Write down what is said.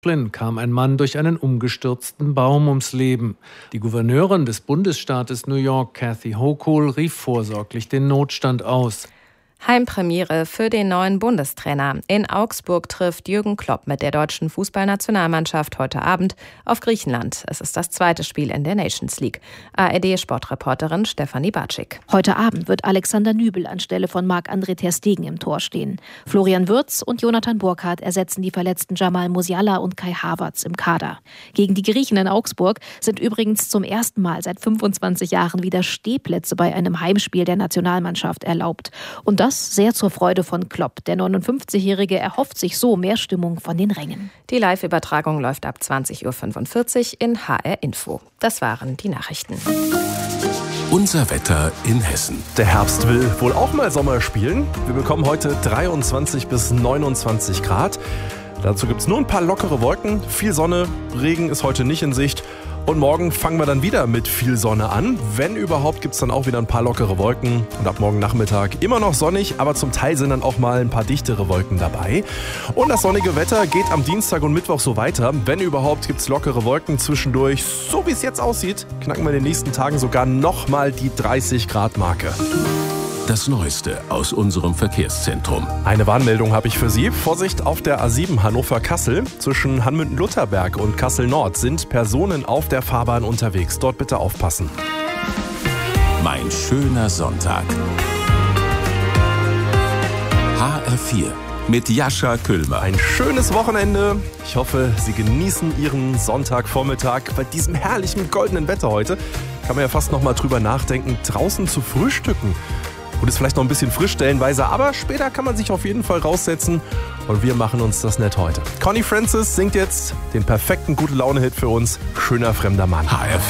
Brooklyn kam ein Mann durch einen umgestürzten Baum ums Leben. Die Gouverneurin des Bundesstaates New York, Kathy Hochul, rief vorsorglich den Notstand aus. Heimpremiere für den neuen Bundestrainer. In Augsburg trifft Jürgen Klopp mit der deutschen Fußballnationalmannschaft heute Abend auf Griechenland. Es ist das zweite Spiel in der Nations League. ARD-Sportreporterin Stefanie Batschik. Heute Abend wird Alexander Nübel anstelle von Marc-André ter Stegen im Tor stehen. Florian Wirtz und Jonathan Burkhardt ersetzen die verletzten Jamal Musiala und Kai Havertz im Kader. Gegen die Griechen in Augsburg sind übrigens zum ersten Mal seit 25 Jahren wieder Stehplätze bei einem Heimspiel der Nationalmannschaft erlaubt. Und das sehr zur Freude von Klopp. Der 59-Jährige erhofft sich so mehr Stimmung von den Rängen. Die Live-Übertragung läuft ab 20.45 Uhr in HR Info. Das waren die Nachrichten. Unser Wetter in Hessen. Der Herbst will wohl auch mal Sommer spielen. Wir bekommen heute 23 bis 29 Grad. Dazu gibt es nur ein paar lockere Wolken. Viel Sonne, Regen ist heute nicht in Sicht. Und morgen fangen wir dann wieder mit viel Sonne an. Wenn überhaupt, gibt es dann auch wieder ein paar lockere Wolken. Und ab morgen Nachmittag immer noch sonnig, aber zum Teil sind dann auch mal ein paar dichtere Wolken dabei. Und das sonnige Wetter geht am Dienstag und Mittwoch so weiter. Wenn überhaupt, gibt es lockere Wolken zwischendurch. So wie es jetzt aussieht, knacken wir in den nächsten Tagen sogar nochmal die 30-Grad-Marke. Das Neueste aus unserem Verkehrszentrum. Eine Warnmeldung habe ich für Sie. Vorsicht auf der A7 Hannover-Kassel. Zwischen Hanmünden-Lutherberg und Kassel-Nord sind Personen auf der Fahrbahn unterwegs. Dort bitte aufpassen. Mein schöner Sonntag. HR4 mit Jascha Küllmer. Ein schönes Wochenende. Ich hoffe, Sie genießen Ihren Sonntagvormittag bei diesem herrlichen goldenen Wetter heute. Kann man ja fast noch mal drüber nachdenken, draußen zu frühstücken. Und ist vielleicht noch ein bisschen frisch stellenweise, aber später kann man sich auf jeden Fall raussetzen. Und wir machen uns das nett heute. Connie Francis singt jetzt den perfekten Gute-Laune-Hit für uns. Schöner fremder Mann. HR4.